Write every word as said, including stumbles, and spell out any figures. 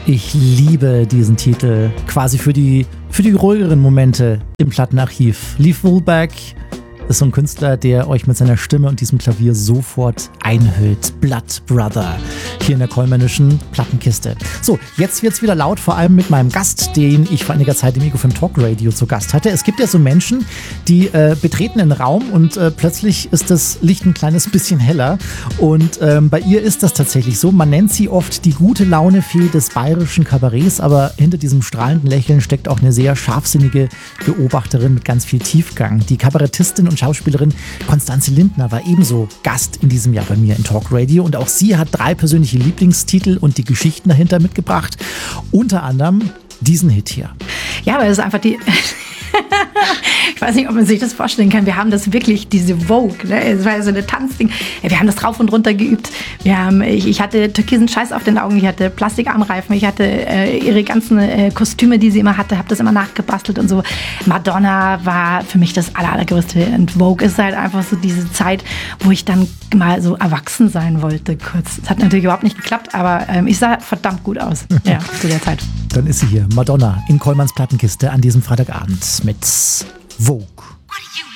Ich liebe diesen Titel, quasi für die, für die ruhigeren Momente im Plattenarchiv. Lee Fullback ist so ein Künstler, der euch mit seiner Stimme und diesem Klavier sofort einhüllt. Blood Brother, hier in der Colemanischen Plattenkiste. So, jetzt wird's wieder laut, vor allem mit meinem Gast, den ich vor einiger Zeit im Ecofm Talk Radio zu Gast hatte. Es gibt ja so Menschen, die äh, betreten einen Raum und äh, plötzlich ist das Licht ein kleines bisschen heller. Und ähm, bei ihr ist das tatsächlich so. Man nennt sie oft die gute Laune-Fee des bayerischen Kabarets, aber hinter diesem strahlenden Lächeln steckt auch eine sehr scharfsinnige Beobachterin mit ganz viel Tiefgang. Die Kabarettistin und Schauspielerin Konstanze Lindner war ebenso Gast in diesem Jahr bei mir in Talk Radio und auch sie hat drei persönliche Lieblingstitel und die Geschichten dahinter mitgebracht. Unter anderem diesen Hit hier. Ja, aber es ist einfach die... Ich weiß nicht, ob man sich das vorstellen kann. Wir haben das wirklich, diese Vogue, ne? Es war ja so eine Tanzding. Wir haben das rauf und runter geübt. Wir haben, ich, ich hatte türkisen Scheiß auf den Augen, ich hatte Plastikarmreifen, ich hatte äh, ihre ganzen äh, Kostüme, die sie immer hatte, habe das immer nachgebastelt und so. Madonna war für mich das aller, allergrößte. Und Vogue ist halt einfach so diese Zeit, wo ich dann mal so erwachsen sein wollte, kurz. Das hat natürlich überhaupt nicht geklappt, aber ähm, ich sah verdammt gut aus, ja, zu der Zeit. Dann ist sie hier, Madonna, in Kollmanns Plattenkiste an diesem Freitagabend mit Vogue. What are you